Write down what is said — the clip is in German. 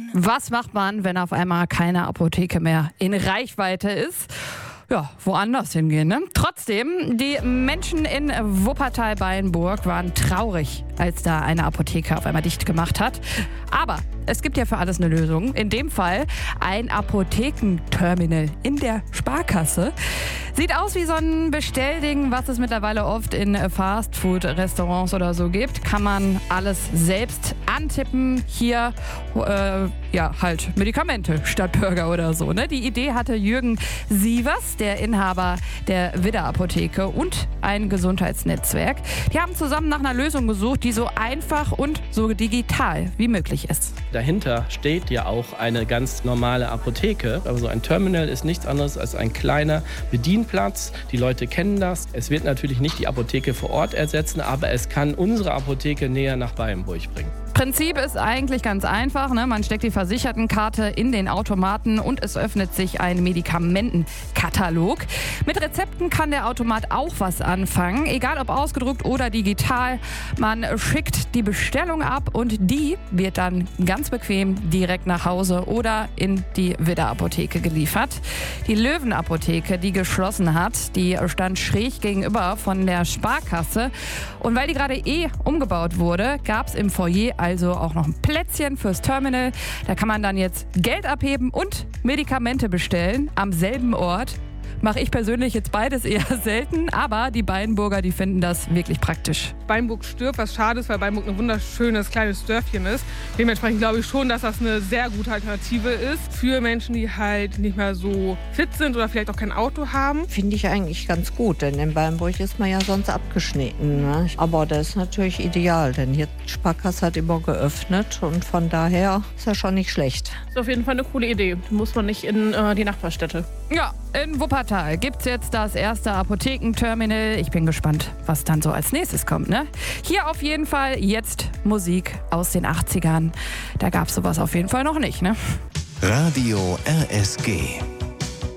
Was macht man, wenn auf einmal keine Apotheke mehr in Reichweite ist? Ja, woanders hingehen, ne? Trotzdem, die Menschen in Wuppertal-Beinburg waren traurig, als da eine Apotheke auf einmal dicht gemacht hat. Aber es gibt ja für alles eine Lösung. In dem Fall ein Apothekenterminal in der Sparkasse. Sieht aus wie so ein Bestellding, was es mittlerweile oft in Fastfood-Restaurants oder so gibt. Kann man alles selbst antippen. Hier, halt Medikamente statt Burger oder so, ne? Die Idee hatte Jürgen Sievers, der Inhaber der Widder Apotheke und ein Gesundheitsnetzwerk. Die haben zusammen nach einer Lösung gesucht, die so einfach und so digital wie möglich ist. Dahinter steht ja auch eine ganz normale Apotheke. Also ein Terminal ist nichts anderes als ein kleiner Bedienplatz. Die Leute kennen das. Es wird natürlich nicht die Apotheke vor Ort ersetzen, aber es kann unsere Apotheke näher nach Beinburg bringen. Prinzip ist eigentlich ganz einfach, ne? Man steckt die Versichertenkarte in den Automaten und es öffnet sich ein Medikamentenkatalog. Mit Rezepten kann der Automat auch was anfangen, egal ob ausgedruckt oder digital. Man schickt die Bestellung ab und die wird dann ganz bequem direkt nach Hause oder in die Widder Apotheke geliefert. Die Löwen-Apotheke, die geschlossen hat, die stand schräg gegenüber von der Sparkasse. Und weil die gerade umgebaut wurde, gab es im Foyer also auch noch ein Plätzchen fürs Terminal. Da kann man dann jetzt Geld abheben und Medikamente bestellen am selben Ort. Mache ich persönlich jetzt beides eher selten, aber die Beinburger, die finden das wirklich praktisch. Beinburg stirbt, was schade ist, weil Beinburg ein wunderschönes kleines Dörfchen ist. Dementsprechend glaube ich schon, dass das eine sehr gute Alternative ist für Menschen, die halt nicht mehr so fit sind oder vielleicht auch kein Auto haben. Finde ich eigentlich ganz gut, denn in Beinburg ist man ja sonst abgeschnitten, ne? Aber das ist natürlich ideal, denn hier die Sparkasse hat immer geöffnet und von daher ist das schon nicht schlecht. Das ist auf jeden Fall eine coole Idee. Da muss man nicht in die Nachbarstädte. Ja, in Wuppertal gibt's jetzt das erste Apothekenterminal. Ich bin gespannt, was dann so als nächstes kommt, ne? Hier auf jeden Fall jetzt Musik aus den 80ern. Da gab's sowas auf jeden Fall noch nicht, ne? Radio RSG.